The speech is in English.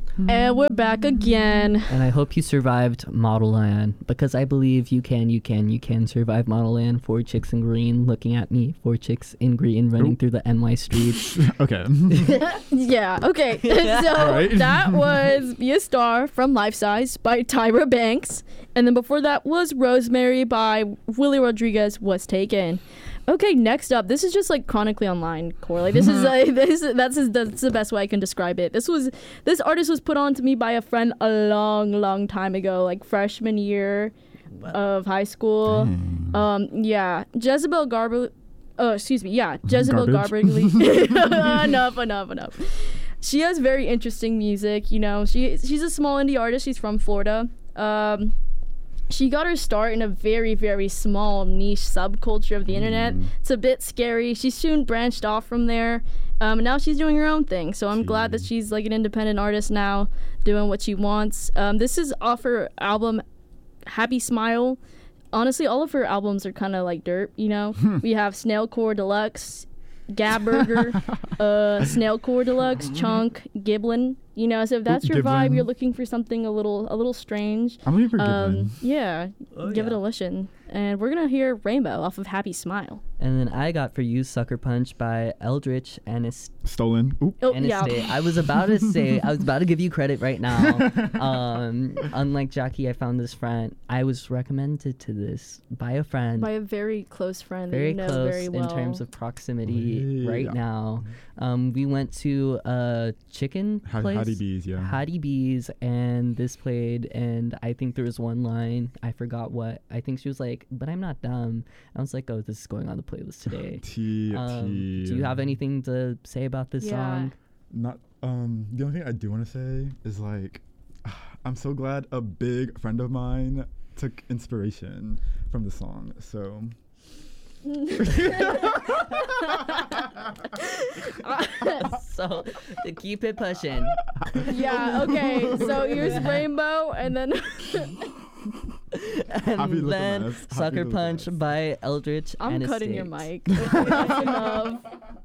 And we're back again. And I hope you survived Model Land, because I believe you can survive Model Land. 4 chicks in green looking at me. 4 chicks in green running through the NY streets. Okay. Yeah, okay. So right. that was Be a Star from Life Size by Tyra Banks. And then before that was Rosemary by Willie Rodriguez Was Taken. Okay, next up, this is just like chronically online, Core. Like this is like that's the best way I can describe it. This artist was put on to me by a friend a long time ago, like freshman year of high school. Yeah, Jezebel Garbly. Jezebel Garbly. Enough. She has very interesting music. You know, she's a small indie artist. She's from Florida. She got her start in a very, very small niche subculture of the internet. It's a bit scary. She soon branched off from there. And now she's doing her own thing. So I'm glad that she's like an independent artist now, doing what she wants. This is off her album, Happy Smile. Honestly, all of her albums are kind of like dirt, you know? We have Snailcore Deluxe, Gab Burger, Snailcore Deluxe, Chunk, Giblin. You know, so if that's your vibe, you're looking for something a little strange. I'm looking for Giblin. Yeah, give it a listen. And we're gonna hear Rainbow off of Happy Smile. And then I got for you Sucker Punch by Eldritch Stolen. Oop. Oh, Anastay. yeah. I was about to give you credit right now. Unlike Jackie, I found this friend. I was recommended to this by a friend. By a very close friend Very that you know close very well. in terms of proximity right Yeah. now. We went to a chicken place. Hattie B's, yeah. Hattie B's, and this played, and I think there was one line, I forgot what. I think she was like, "But I'm not dumb." I was like, "Oh, this is going on the playlist today." Do you have anything to say about this song? Not. The only thing I do want to say is like, I'm so glad a big friend of mine took inspiration from the song. So. So to keep it pushing. Yeah, okay. So here's Rainbow, and then And then Sucker Punch by Eldritch. I'm and cutting your Estate. mic. Okay, that's enough.